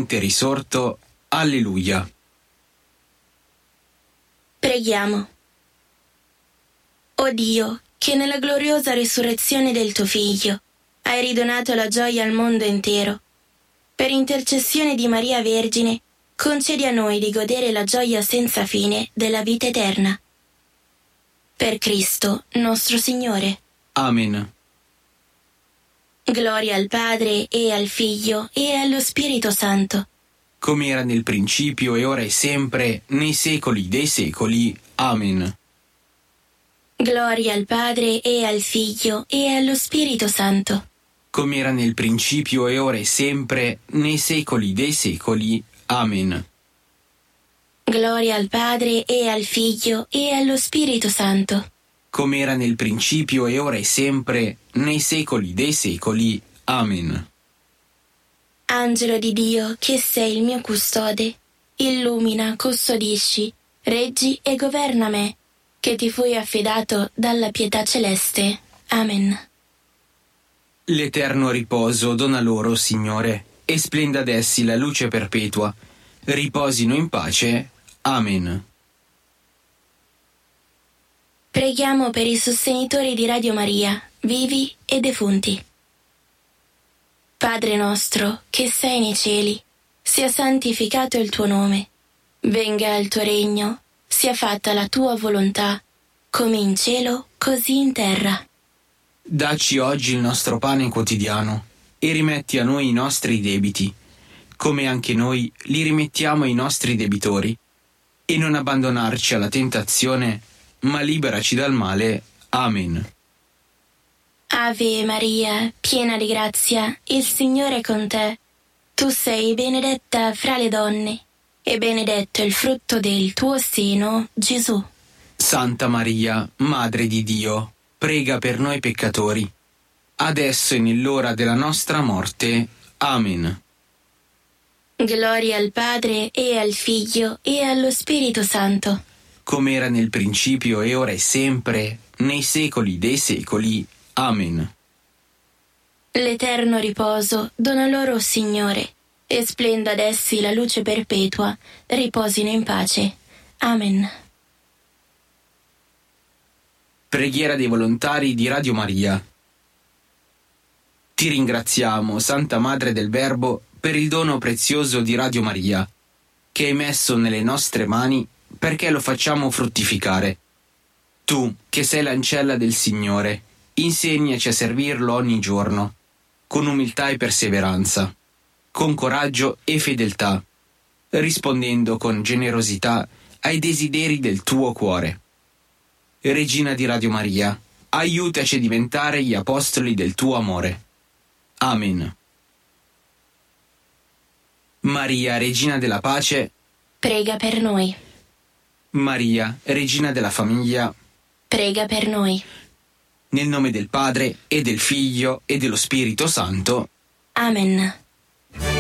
eternamente risorto. Alleluia. Preghiamo. O Dio, che nella gloriosa risurrezione del tuo Figlio hai ridonato la gioia al mondo intero, per intercessione di Maria Vergine, concedi a noi di godere la gioia senza fine della vita eterna. Per Cristo nostro Signore. Amen. Gloria al Padre e al Figlio e allo Spirito Santo, come era nel principio e ora e sempre, nei secoli dei secoli. Amen. Gloria al Padre e al Figlio e allo Spirito Santo, come era nel principio e ora e sempre, nei secoli dei secoli. Amen. Gloria al Padre e al Figlio e allo Spirito Santo, come era nel principio e ora e sempre, nei secoli dei secoli. Amen. Angelo di Dio, che sei il mio custode, illumina, custodisci, reggi e governa me, che ti fui affidato dalla pietà celeste. Amen. L'eterno riposo dona loro, Signore, e splenda ad essi la luce perpetua. Riposino in pace. Amen. Preghiamo per i sostenitori di Radio Maria, vivi e defunti. Padre nostro, che sei nei cieli, sia santificato il tuo nome. Venga il tuo regno, sia fatta la tua volontà, come in cielo, così in terra. Dacci oggi il nostro pane quotidiano e rimetti a noi i nostri debiti, come anche noi li rimettiamo ai nostri debitori, e non abbandonarci alla tentazione, ma liberaci dal male. Amen. Ave Maria, piena di grazia, il Signore è con te. Tu sei benedetta fra le donne, e benedetto il frutto del tuo seno, Gesù. Santa Maria, Madre di Dio, prega per noi peccatori, adesso e nell'ora della nostra morte. Amen. Gloria al Padre e al Figlio e allo Spirito Santo, come era nel principio e ora e sempre, nei secoli dei secoli. Amen. L'eterno riposo dona loro, Signore, e splenda ad essi la luce perpetua. Riposino in pace. Amen. Preghiera dei volontari di Radio Maria. Ti ringraziamo, Santa Madre del Verbo, per il dono prezioso di Radio Maria, che hai messo nelle nostre mani perché lo facciamo fruttificare. Tu, che sei l'ancella del Signore, insegnaci a servirlo ogni giorno, con umiltà e perseveranza, con coraggio e fedeltà, rispondendo con generosità ai desideri del tuo cuore. Regina di Radio Maria, aiutaci a diventare gli apostoli del tuo amore. Amen. Maria, Regina della Pace, Prega per noi. Maria, Regina della Famiglia, Prega per noi. nel nome del Padre, e del Figlio, e dello Spirito Santo. Amen.